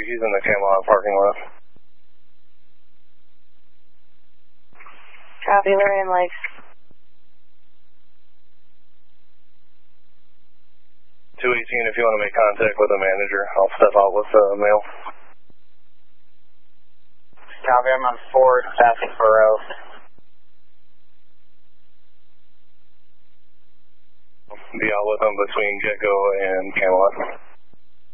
he's in the Camelot parking lot. Copy, Larry and Lakes. 218, if you want to make contact with the manager, I'll step out with the mail. Copy, I'm on 4, passing for row. Be out with them between Get-Go and Camelot.